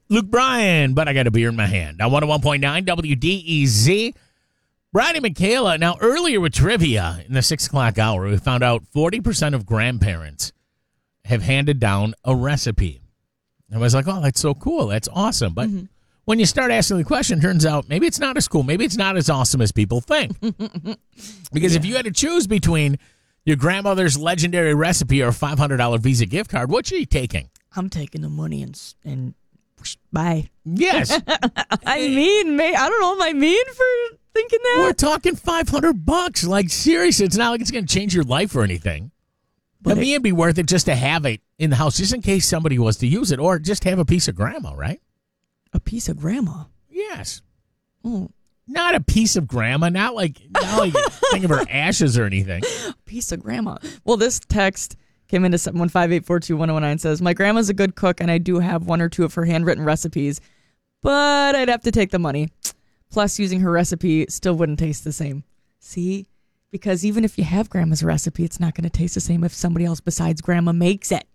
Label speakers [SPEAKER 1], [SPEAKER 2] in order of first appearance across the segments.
[SPEAKER 1] Luke Bryan, but I got a beer in my hand. On 101.9 WDEZ. Brian and Michaela. Now, earlier with trivia in the 6 o'clock hour, we found out 40% of grandparents have handed down a recipe. I was like, oh, that's so cool. That's awesome. But when you start asking the question, turns out maybe it's not as cool. Maybe it's not as awesome as people think. Because if you had to choose between your grandmother's legendary recipe or a $500 Visa gift card, what are you taking?
[SPEAKER 2] I'm taking the money and bye.
[SPEAKER 1] Yes.
[SPEAKER 2] I don't know. Am I mean for thinking that?
[SPEAKER 1] We're talking $500. Like, seriously, it's not like it's going to change your life or anything. But it'd be worth it just to have it in the house, just in case somebody was to use it, or just have a piece of grandma, right?
[SPEAKER 2] A piece of grandma?
[SPEAKER 1] Yes.
[SPEAKER 2] Oh.
[SPEAKER 1] Not a piece of grandma, not like think of her ashes or anything.
[SPEAKER 2] A piece of grandma. Well, this text came into 715-842-1019, says, my grandma's a good cook, and I do have 1 or 2 of her handwritten recipes, but I'd have to take the money. Plus, using her recipe still wouldn't taste the same. See? Because even if you have grandma's recipe, it's not going to taste the same if somebody else besides grandma makes it.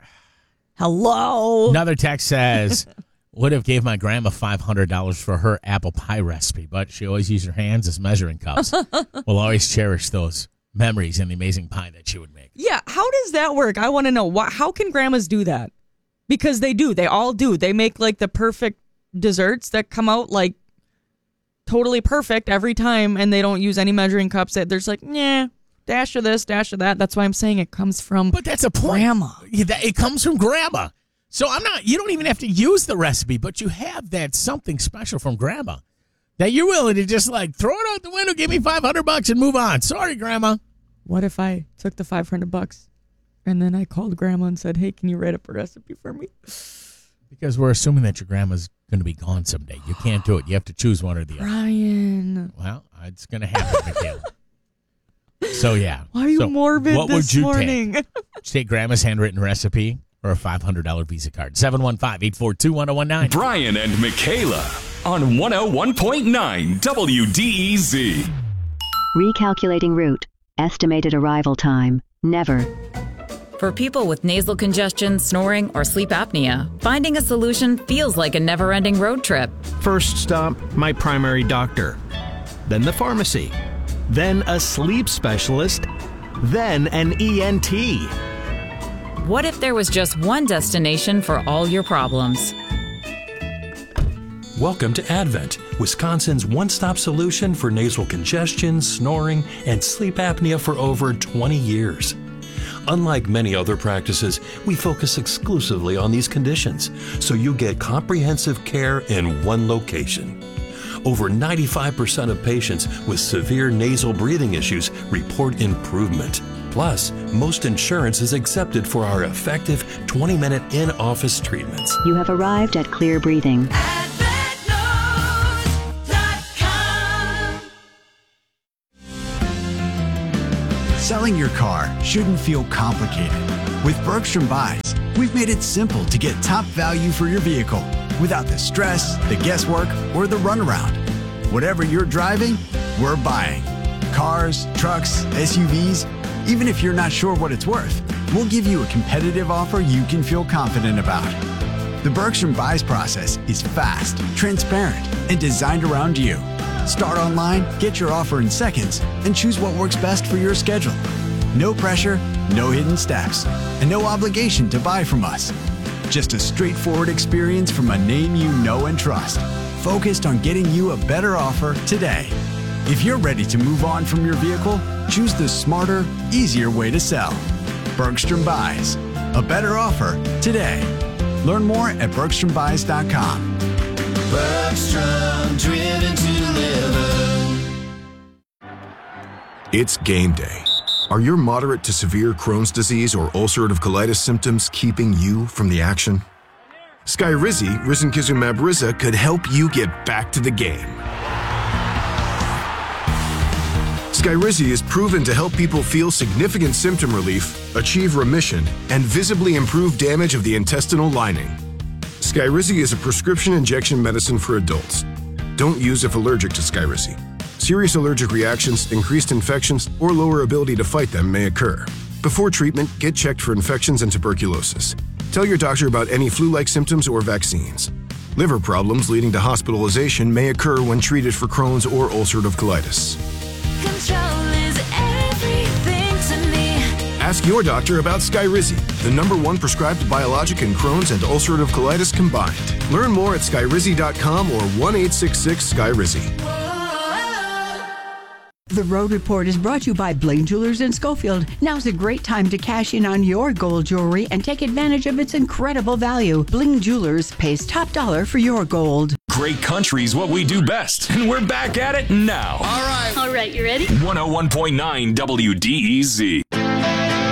[SPEAKER 2] Hello?
[SPEAKER 1] Another text says, would have gave my grandma $500 for her apple pie recipe, but she always used her hands as measuring cups. We'll always cherish those memories and the amazing pie that she would make.
[SPEAKER 2] Yeah, how does that work? I want to know. How can grandmas do that? Because they do. They all do. They make like the perfect desserts that come out like totally perfect every time, and they don't use any measuring cups. There's like, dash of this, dash of that. That's why I'm saying it comes from
[SPEAKER 1] But that's a point.
[SPEAKER 2] Grandma.
[SPEAKER 1] It comes from grandma. So you don't even have to use the recipe, but you have that something special from grandma that you're willing to just like throw it out the window, give me $500 and move on. Sorry, grandma.
[SPEAKER 2] What if I took the $500 and then I called grandma and said, hey, can you write up a recipe for me?
[SPEAKER 1] Because we're assuming that your grandma's going to be gone someday. You can't do it. You have to choose one or the other.
[SPEAKER 2] Brian.
[SPEAKER 1] Well, it's going to happen, Michaela. So, yeah.
[SPEAKER 2] Why are you morbid
[SPEAKER 1] what
[SPEAKER 2] this
[SPEAKER 1] would you
[SPEAKER 2] morning?
[SPEAKER 1] Take? Would you take grandma's handwritten recipe or a $500 Visa card? 715-842-1019.
[SPEAKER 3] Brian and Michaela on 101.9 WDEZ.
[SPEAKER 4] Recalculating route. Estimated arrival time. Never.
[SPEAKER 5] For people with nasal congestion, snoring, or sleep apnea, finding a solution feels like a never-ending road trip.
[SPEAKER 6] First stop, my primary doctor. Then the pharmacy. Then a sleep specialist. Then an ENT.
[SPEAKER 5] What if there was just one destination for all your problems?
[SPEAKER 7] Welcome to Advent, Wisconsin's one-stop solution for nasal congestion, snoring, and sleep apnea for over 20 years. Unlike many other practices, we focus exclusively on these conditions, so you get comprehensive care in one location. Over 95% of patients with severe nasal breathing issues report improvement. Plus, most insurance is accepted for our effective 20-minute in-office treatments.
[SPEAKER 4] You have arrived at Clear Breathing.
[SPEAKER 8] Selling your car shouldn't feel complicated. With Bergstrom Buys, we've made it simple to get top value for your vehicle without the stress, the guesswork, or the runaround. Whatever you're driving, we're buying. Cars, trucks, SUVs, even if you're not sure what it's worth, we'll give you a competitive offer you can feel confident about. The Bergstrom Buys process is fast, transparent, and designed around you. Start online, get your offer in seconds, and choose what works best for your schedule. No pressure, no hidden steps, and no obligation to buy from us. Just a straightforward experience from a name you know and trust, focused on getting you a better offer today. If you're ready to move on from your vehicle, choose the smarter, easier way to sell. Bergstrom Buys. A better offer today. Learn more at BergstromBuys.com.
[SPEAKER 9] Bergstrom, driven to deliver.
[SPEAKER 10] It's game day. Are your moderate to severe Crohn's disease or ulcerative colitis symptoms keeping you from the action? Skyrizi, risankizumab Riza, could help you get back to the game. Skyrizi is proven to help people feel significant symptom relief, achieve remission, and visibly improve damage of the intestinal lining. Skyrizi is a prescription injection medicine for adults. Don't use if allergic to Skyrizi. Serious allergic reactions, increased infections, or lower ability to fight them may occur. Before treatment, get checked for infections and tuberculosis. Tell your doctor about any flu-like symptoms or vaccines. Liver problems leading to hospitalization may occur when treated for Crohn's or ulcerative colitis.
[SPEAKER 9] Control is everything to me.
[SPEAKER 10] Ask your doctor about Skyrizi, the #1 prescribed biologic in Crohn's and ulcerative colitis combined. Learn more at skyrizi.com or 1-866-SKYRIZI.
[SPEAKER 11] The Road Report is brought to you by Blaine Jewelers in Schofield. Now's a great time to cash in on your gold jewelry and take advantage of its incredible value. Blaine Jewelers pays top dollar for your gold.
[SPEAKER 3] Great country's what we do best, and we're back at it now.
[SPEAKER 12] All right, you ready?
[SPEAKER 3] 101.9 WDEZ.